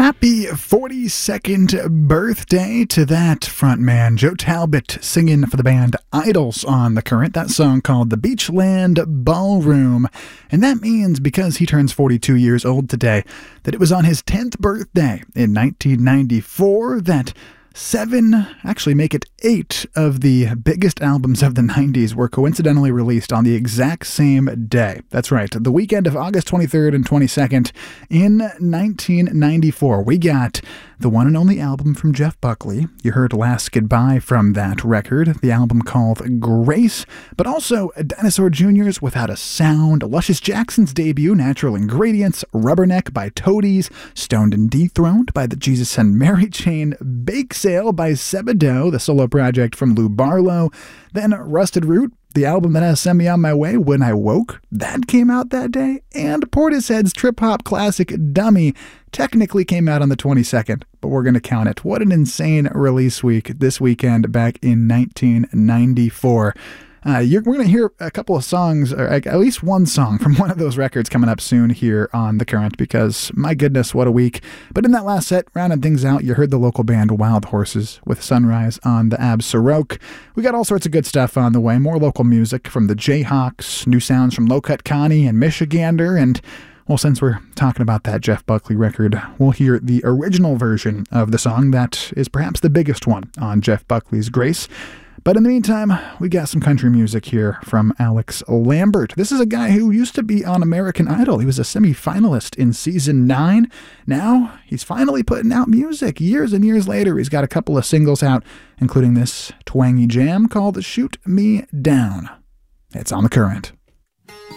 Happy 42nd birthday to that frontman, Joe Talbot, singing for the band Idols on The Current. That song called The Beachland Ballroom. And that means, because he turns 42 years old today, that it was on his 10th birthday in 1994 that 8 of the biggest albums of the 90s were coincidentally released on the exact same day. That's right, the weekend of August 23rd and 22nd in 1994. We got the one and only album from Jeff Buckley. You heard Last Goodbye from that record, the album called Grace, but also Dinosaur Jr.'s Without a Sound, Luscious Jackson's debut, Natural Ingredients, Rubberneck by Toadies, Stoned and Dethroned by the Jesus and Mary Chain, Bake Sale by Sebadoh, the solo project from Lou Barlow, then Rusted Root, the album that has Send Me On My Way, When I Woke, that came out that day, and Portishead's trip-hop classic Dummy technically came out on the 22nd, but we're going to count it. What an insane release week this weekend back in 1994. We're going to hear a couple of songs, or at least one song from one of those records coming up soon here on The Current, because my goodness, what a week. But in that last set, rounding things out, you heard the local band Wild Horses with Sunrise on the Ab Sirok. We got all sorts of good stuff on the way, more local music from the Jayhawks, new sounds from Low Cut Connie and Michigander, and well, since we're talking about that Jeff Buckley record, we'll hear the original version of the song that is perhaps the biggest one on Jeff Buckley's Grace. But in the meantime, we got some country music here from Alex Lambert. This is a guy who used to be on American Idol. He was a semi-finalist in season 9. Now, he's finally putting out music. Years and years later, he's got a couple of singles out, including this twangy jam called Shoot Me Down. It's on The Current.